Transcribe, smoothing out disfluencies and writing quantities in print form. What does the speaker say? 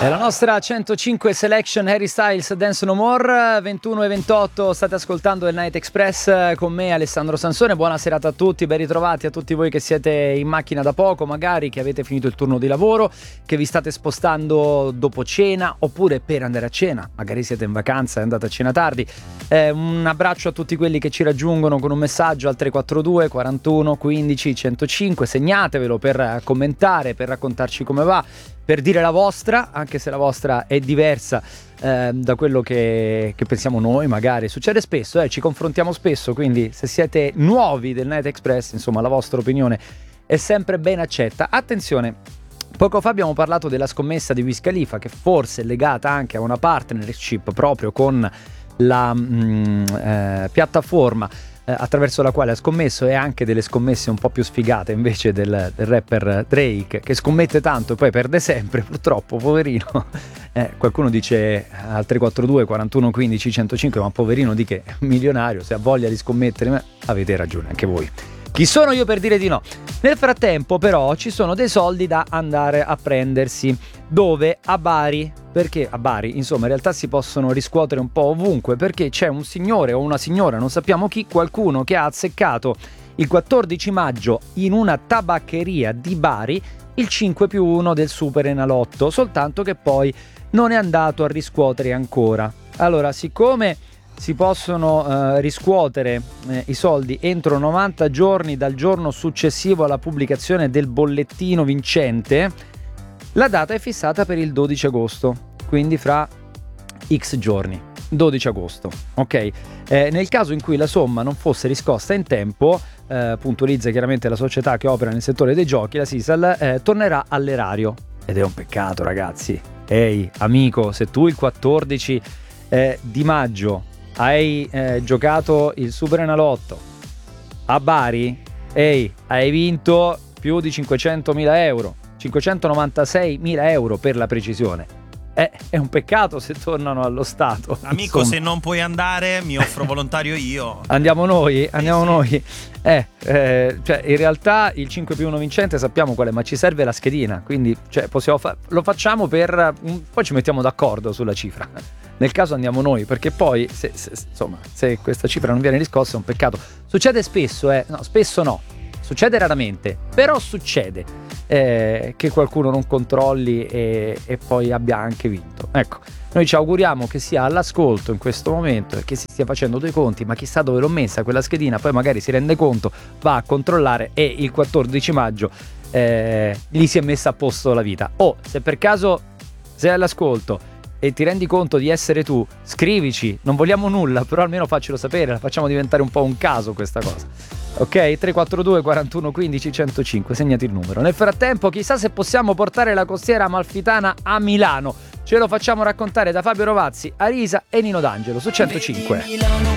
È la nostra 105 Selection Harry Styles Dance No More, 21:28, state ascoltando il Night Express con me Alessandro Sansone. Buona serata a tutti, ben ritrovati a tutti voi che siete in macchina da poco, magari che avete finito il turno di lavoro, che vi state spostando dopo cena oppure per andare a cena, magari siete in vacanza e andate a cena tardi. Un abbraccio a tutti quelli che ci raggiungono con un messaggio al 342 41 15 105, segnatevelo per commentare, per raccontarci come va, per dire la vostra, anche se la vostra è diversa da quello che pensiamo noi, magari succede spesso, ci confrontiamo spesso, quindi se siete nuovi del Night Express, insomma, la vostra opinione è sempre ben accetta. Attenzione, poco fa abbiamo parlato della scommessa di Wiz Khalifa, che forse è legata anche a una partnership proprio con la piattaforma attraverso la quale ha scommesso, e anche delle scommesse un po' più sfigate invece del rapper Drake, che scommette tanto e poi perde sempre, purtroppo, poverino. Qualcuno dice al 342 41 15 105, ma poverino di che, milionario, se ha voglia di scommettere, avete ragione anche voi. Chi sono io per dire di no? Nel frattempo però ci sono dei soldi da andare a prendersi. Dove? A Bari. Perché a Bari? Insomma, in realtà si possono riscuotere un po' ovunque, perché c'è un signore o una signora, non sappiamo chi, qualcuno che ha azzeccato il 14 maggio in una tabaccheria di Bari il 5+1 del Super Enalotto, soltanto che poi non è andato a riscuotere ancora. Allora, siccome si possono riscuotere i soldi entro 90 giorni dal giorno successivo alla pubblicazione del bollettino vincente, la data è fissata per il 12 agosto, quindi fra X giorni, 12 agosto, ok? Nel caso in cui la somma non fosse riscossa in tempo, puntualizza chiaramente la società che opera nel settore dei giochi, la Sisal, tornerà all'erario. Ed è un peccato, ragazzi. Ehi, amico, se tu il 14 di maggio hai giocato il Super Enalotto a Bari, hai vinto più di 500.000 euro, 596.000 euro per la precisione. È un peccato se tornano allo Stato. Amico, insomma. Se non puoi andare, mi offro volontario io. Andiamo noi. Cioè, in realtà il 5+1 vincente sappiamo qual è, ma ci serve la schedina, quindi lo facciamo poi ci mettiamo d'accordo sulla cifra. Nel caso andiamo noi, perché poi se questa cifra non viene riscossa è un peccato. Succede spesso, spesso no. Succede raramente, però succede che qualcuno non controlli e poi abbia anche vinto. Ecco, noi ci auguriamo che sia all'ascolto in questo momento e che si stia facendo dei conti, ma chissà dove l'ho messa quella schedina, poi magari si rende conto, va a controllare e il 14 maggio gli si è messa a posto la vita. Se per caso sei all'ascolto e ti rendi conto di essere tu, scrivici, non vogliamo nulla, però almeno faccelo sapere, la facciamo diventare un po' un caso questa cosa. Ok, 342 41 15 105, segnati il numero. Nel frattempo, chissà se possiamo portare la costiera amalfitana a Milano. Ce lo facciamo raccontare da Fabio Rovazzi, Arisa e Nino D'Angelo su 105.